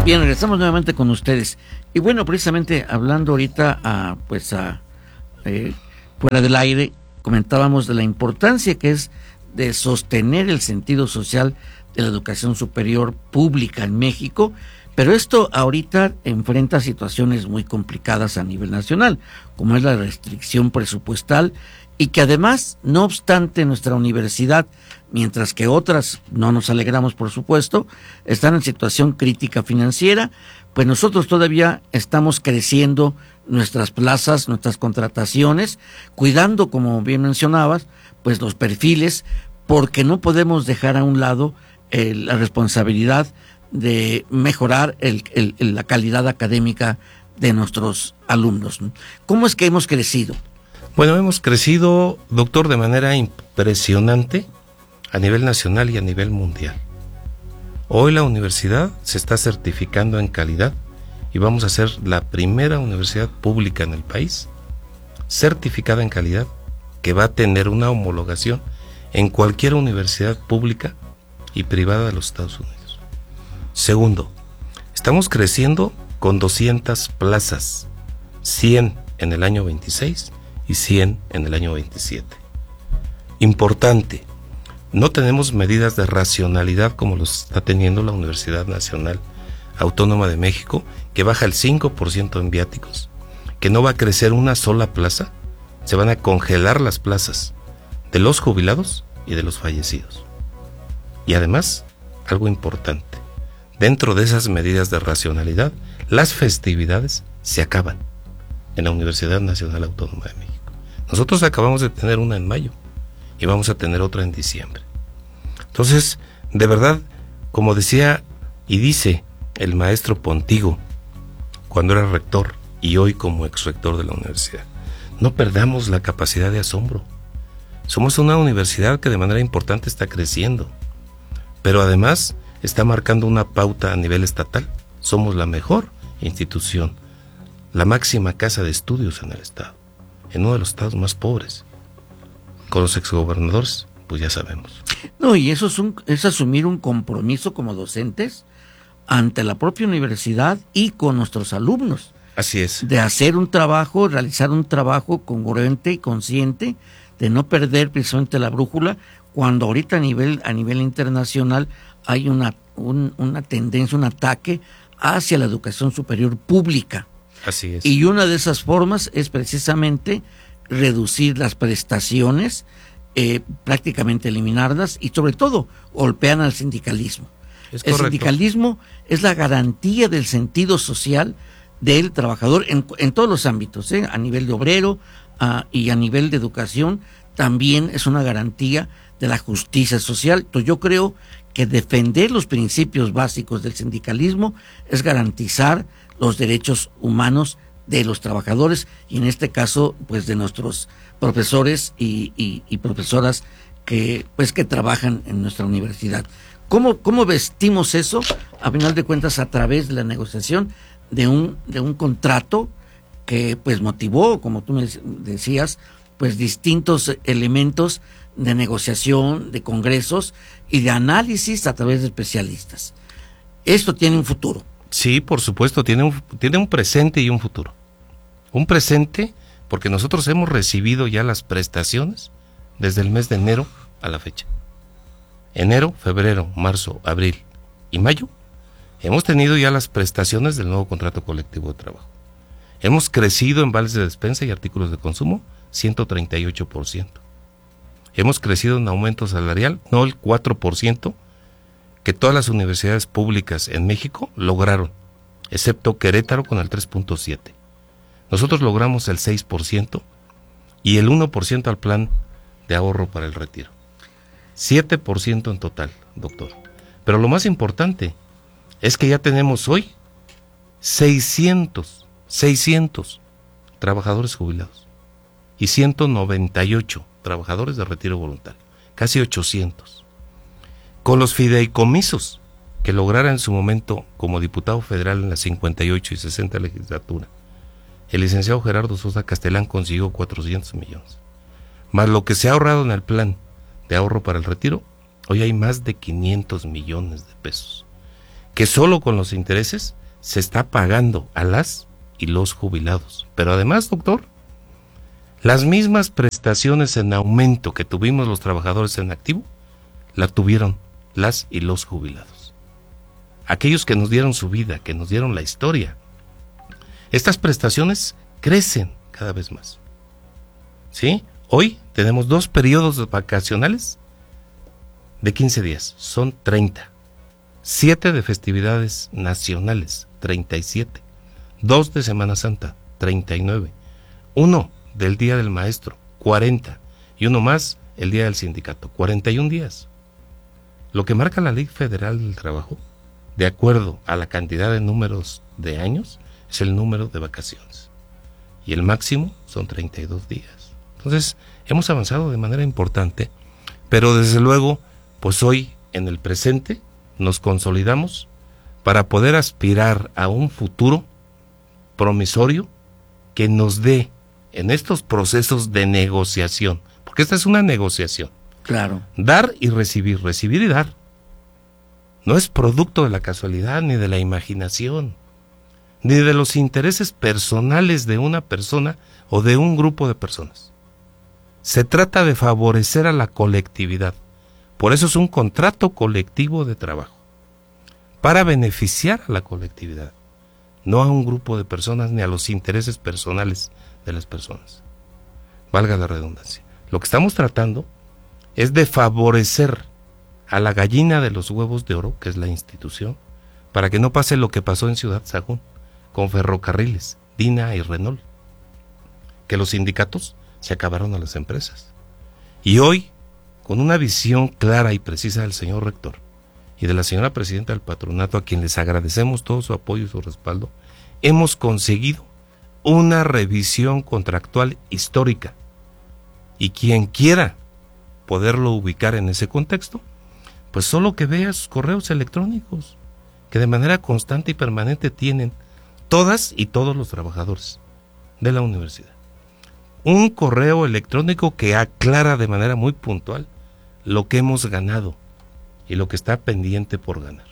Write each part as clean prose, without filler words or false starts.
Bien, regresamos nuevamente con ustedes. Y bueno, precisamente hablando ahorita, fuera del aire, comentábamos de la importancia que es de sostener el sentido social de la educación superior pública en México, pero esto ahorita enfrenta situaciones muy complicadas a nivel nacional, como es la restricción presupuestal, y que además, no obstante, nuestra universidad, mientras que otras, no nos alegramos por supuesto, están en situación crítica financiera, pues nosotros todavía estamos creciendo nuestras plazas, nuestras contrataciones, cuidando, como bien mencionabas, pues los perfiles, porque no podemos dejar a un lado la responsabilidad de mejorar la calidad académica de nuestros alumnos. ¿Cómo es que hemos crecido? Bueno, hemos crecido, doctor, de manera impresionante a nivel nacional y a nivel mundial. Hoy la universidad se está certificando en calidad y vamos a ser la primera universidad pública en el país certificada en calidad que va a tener una homologación en cualquier universidad pública y privada de los Estados Unidos. Segundo, estamos creciendo con 200 plazas, 100 en el año 26 y 100 en el año 27. Importante, no tenemos medidas de racionalidad como los está teniendo la Universidad Nacional Autónoma de México, que baja el 5% en viáticos, que no va a crecer una sola plaza, se van a congelar las plazas de los jubilados y de los fallecidos. Y además, algo importante, dentro de esas medidas de racionalidad, las festividades se acaban en la Universidad Nacional Autónoma de México. Nosotros acabamos de tener una en mayo y vamos a tener otra en diciembre. Entonces, de verdad, como decía y dice el maestro Pontigo cuando era rector y hoy como exrector de la universidad, no perdamos la capacidad de asombro. Somos una universidad que de manera importante está creciendo, pero además está marcando una pauta a nivel estatal. Somos la mejor institución, la máxima casa de estudios en el estado, en uno de los estados más pobres. Con los exgobernadores, pues ya sabemos. No, y eso es asumir un compromiso como docentes ante la propia universidad y con nuestros alumnos. Así es. De hacer un trabajo, realizar un trabajo congruente y consciente, de no perder precisamente la brújula, cuando ahorita a nivel internacional hay una tendencia, un ataque hacia la educación superior pública. Así es. Y una de esas formas es precisamente reducir las prestaciones, prácticamente eliminarlas, y sobre todo golpean al sindicalismo. El sindicalismo es la garantía del sentido social del trabajador en todos los ámbitos, a nivel de obrero y a nivel de educación también es una garantía de la justicia social. Entonces yo creo que defender los principios básicos del sindicalismo es garantizar los derechos humanos de los trabajadores y en este caso pues de nuestros profesores y profesoras que trabajan en nuestra universidad. ¿Cómo vestimos eso? A final de cuentas, a través de la negociación de un contrato que pues motivó, como tú me decías, pues distintos elementos de negociación, de congresos y de análisis a través de especialistas. Esto tiene un futuro. Sí, por supuesto, tiene un presente y un futuro. Un presente porque nosotros hemos recibido ya las prestaciones desde el mes de enero a la fecha. Enero, febrero, marzo, abril y mayo, hemos tenido ya las prestaciones del nuevo contrato colectivo de trabajo. Hemos crecido en vales de despensa y artículos de consumo 138%. Hemos crecido en aumento salarial, no el 4% que todas las universidades públicas en México lograron, excepto Querétaro con el 3.7%. Nosotros logramos el 6% y el 1% al plan de ahorro para el retiro. 7% en total, doctor. Pero lo más importante es que ya tenemos hoy 600 trabajadores jubilados y 198 trabajadores de retiro voluntario, casi 800. Con los fideicomisos que lograra en su momento como diputado federal en la 58 y 60 legislatura, el licenciado Gerardo Sosa Castellán consiguió 400 millones. Más lo que se ha ahorrado en el plan de ahorro para el retiro, hoy hay más de 500 millones de pesos que solo con los intereses se está pagando a las y los jubilados. Pero además, doctor, las mismas prestaciones en aumento que tuvimos los trabajadores en activo, la tuvieron las y los jubilados. Aquellos que nos dieron su vida, que nos dieron la historia. Estas prestaciones crecen cada vez más. ¿Sí? Hoy tenemos 2 periodos vacacionales de 15 días, son 30. 7 de festividades nacionales, 37. 2 de Semana Santa, 39. 1 del Día del Maestro, 40. Y 1 más el Día del Sindicato, 41 días. Lo que marca la Ley Federal del Trabajo, de acuerdo a la cantidad de números de años, es el número de vacaciones. Y el máximo son 32 días. Entonces, hemos avanzado de manera importante, pero desde luego, pues hoy, en el presente, nos consolidamos para poder aspirar a un futuro promisorio que nos dé en estos procesos de negociación, porque esta es una negociación. Claro. Dar y recibir y dar. No es producto de la casualidad, ni de la imaginación, ni de los intereses personales de una persona o de un grupo de personas. Se trata de favorecer a la colectividad. Por eso es un contrato colectivo de trabajo, para beneficiar a la colectividad, no a un grupo de personas ni a los intereses personales de las personas. Valga la redundancia. Lo que estamos tratando es de favorecer a la gallina de los huevos de oro, que es la institución, para que no pase lo que pasó en Ciudad Sagún, con Ferrocarriles, Dina y Renault, que los sindicatos se acabaron a las empresas. Y hoy, con una visión clara y precisa del señor rector y de la señora presidenta del patronato, a quien les agradecemos todo su apoyo y su respaldo, hemos conseguido una revisión contractual histórica. Y quien quiera poderlo ubicar en ese contexto, pues solo que vea sus correos electrónicos, que de manera constante y permanente tienen todas y todos los trabajadores de la universidad. Un correo electrónico que aclara de manera muy puntual lo que hemos ganado y lo que está pendiente por ganar.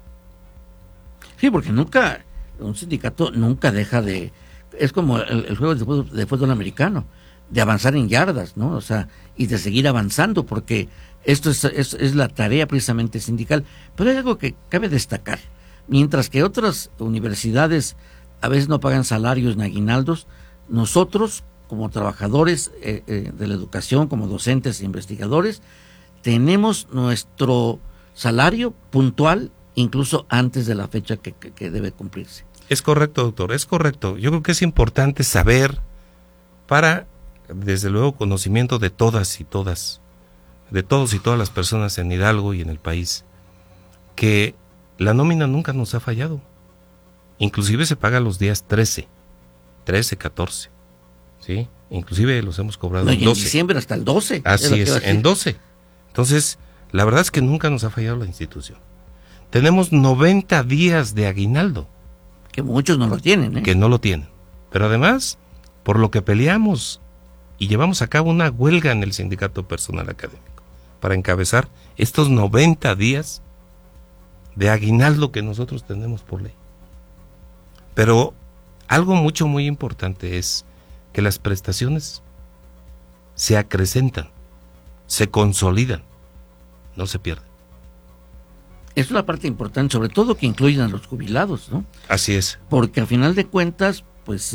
Sí, porque nunca, un sindicato nunca deja de, es como el juego de fútbol americano, de avanzar en yardas, ¿no? O sea, y de seguir avanzando, porque esto es la tarea precisamente sindical. Pero hay algo que cabe destacar. Mientras que otras universidades a veces no pagan salarios ni aguinaldos, nosotros, como trabajadores de la educación, como docentes e investigadores, tenemos nuestro salario puntual incluso antes de la fecha que debe cumplirse. Es correcto, doctor, es correcto. Yo creo que es importante saber, para, desde luego, conocimiento de todas y todas, de todos y todas las personas en Hidalgo y en el país, que la nómina nunca nos ha fallado. Inclusive se paga los días 13, 14, ¿sí? Inclusive los hemos cobrado en 12. En diciembre hasta el 12. Así es, en 12. Entonces, la verdad es que nunca nos ha fallado la institución. Tenemos 90 días de aguinaldo. Que muchos no lo tienen, ¿eh? Que no lo tienen. Pero además, por lo que peleamos y llevamos a cabo una huelga en el Sindicato Personal Académico para encabezar estos 90 días de aguinaldo que nosotros tenemos por ley. Pero algo muy importante es que las prestaciones se acrecentan, se consolidan, no se pierden. Es una parte importante, sobre todo que incluyen a los jubilados, ¿no? Así es. Porque al final de cuentas, pues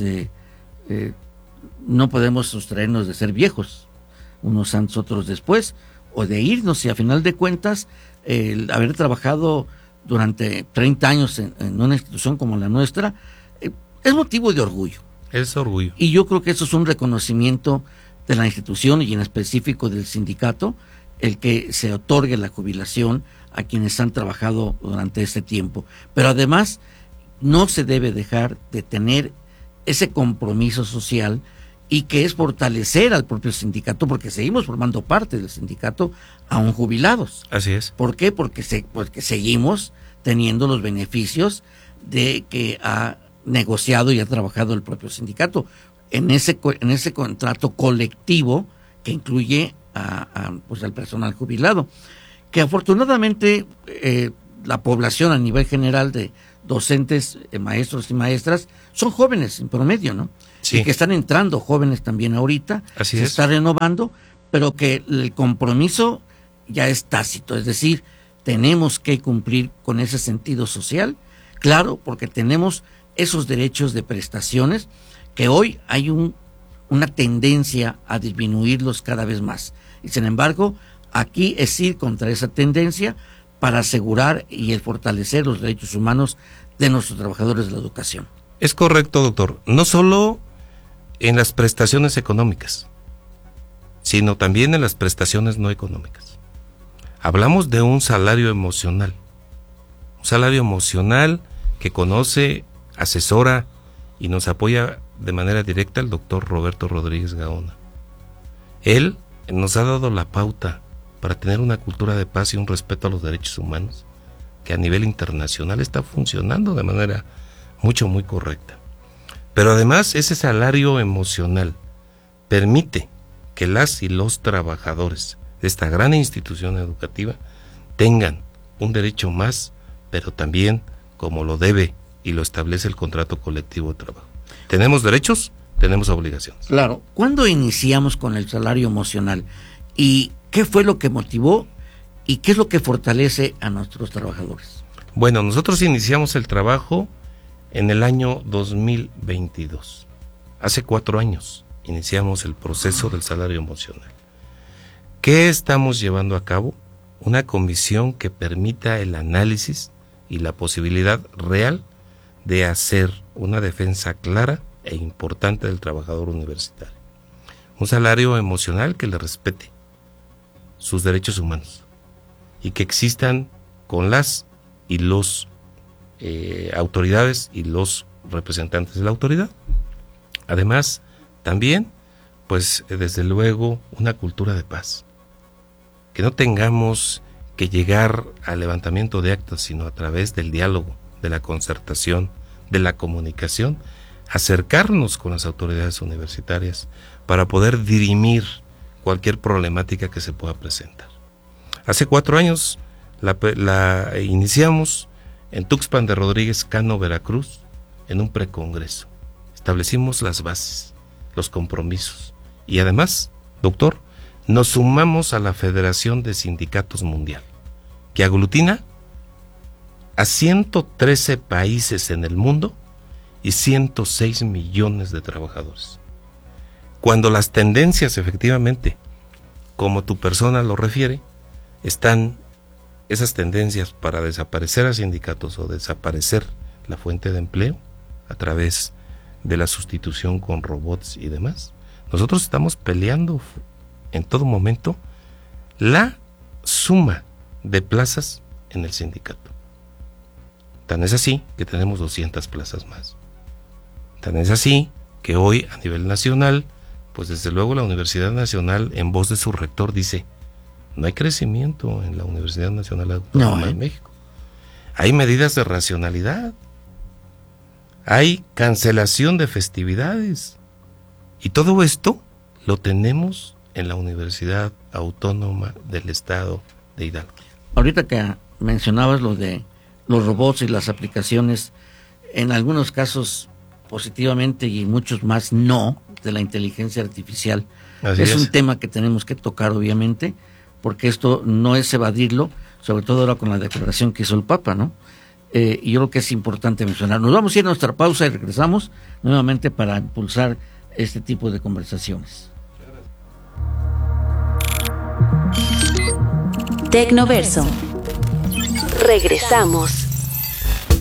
no podemos sustraernos de ser viejos, unos antes, otros después, o de irnos, y al final de cuentas, el haber trabajado durante 30 años en una institución como la nuestra, es motivo de orgullo. Es orgullo. Y yo creo que eso es un reconocimiento de la institución y en específico del sindicato, el que se otorgue la jubilación a quienes han trabajado durante este tiempo. Pero además, no se debe dejar de tener ese compromiso social, y que es fortalecer al propio sindicato, porque seguimos formando parte del sindicato aún jubilados. Así es. ¿Por qué? Porque seguimos teniendo los beneficios de que ha negociado y ha trabajado el propio sindicato en ese contrato colectivo que incluye pues al personal jubilado, que afortunadamente la población a nivel general de docentes, maestros y maestras, son jóvenes en promedio, ¿no? Sí. Y que están entrando jóvenes también ahorita, Así se es. está renovando, pero que el compromiso ya es tácito, es decir, tenemos que cumplir con ese sentido social, claro, porque tenemos esos derechos de prestaciones que hoy hay una tendencia a disminuirlos cada vez más. Y sin embargo, aquí es ir contra esa tendencia para asegurar y fortalecer los derechos humanos de nuestros trabajadores de la educación. Es correcto, doctor. No solo en las prestaciones económicas, sino también en las prestaciones no económicas. Hablamos de un salario emocional. Un salario emocional que conoce, asesora y nos apoya de manera directa el doctor Roberto Rodríguez Gaona. Él nos ha dado la pauta para tener una cultura de paz y un respeto a los derechos humanos que a nivel internacional está funcionando de manera muy correcta. Pero además ese salario emocional permite que las y los trabajadores de esta gran institución educativa tengan un derecho más, pero también como lo debe y lo establece el contrato colectivo de trabajo. Tenemos derechos, tenemos obligaciones. Claro. ¿Cuándo iniciamos con el salario emocional? ¿Y qué fue lo que motivó y qué es lo que fortalece a nuestros trabajadores? Bueno, nosotros iniciamos el trabajo en el año 2022. Hace 4 años iniciamos el proceso del salario emocional. ¿Qué estamos llevando a cabo? Una comisión que permita el análisis y la posibilidad real de hacer una defensa clara e importante del trabajador universitario. Un salario emocional que le respete sus derechos humanos y que existan con las y los autoridades y los representantes de la autoridad. Además, también, pues desde luego, una cultura de paz. Que no tengamos que llegar al levantamiento de actas, sino a través del diálogo, de la concertación, de la comunicación, acercarnos con las autoridades universitarias para poder dirimir cualquier problemática que se pueda presentar. Hace 4 años la iniciamos en Tuxpan de Rodríguez Cano, Veracruz, en un precongreso. Establecimos las bases, los compromisos y además, doctor, nos sumamos a la Federación de Sindicatos Mundial, que aglutina a 113 países en el mundo y 106 millones de trabajadores. Cuando las tendencias efectivamente, como tu persona lo refiere, están esas tendencias para desaparecer a sindicatos o desaparecer la fuente de empleo a través de la sustitución con robots y demás, nosotros estamos peleando en todo momento la suma de plazas en el sindicato. Tan es así que tenemos 200 plazas más. Tan es así que hoy a nivel nacional, pues desde luego la Universidad Nacional en voz de su rector dice: no hay crecimiento en la Universidad Nacional Autónoma de México. Hay medidas de racionalidad. Hay cancelación de festividades. Y todo esto lo tenemos en la Universidad Autónoma del Estado de Hidalgo. Ahorita que mencionabas lo de los robots y las aplicaciones, en algunos casos positivamente y muchos más no, de la inteligencia artificial. Es un tema que tenemos que tocar, obviamente, porque esto no es evadirlo, sobre todo ahora con la declaración que hizo el Papa, ¿no? Y yo creo que es importante mencionar. Nos vamos a ir a nuestra pausa y regresamos nuevamente para impulsar este tipo de conversaciones. Tecnoverso. Regresamos.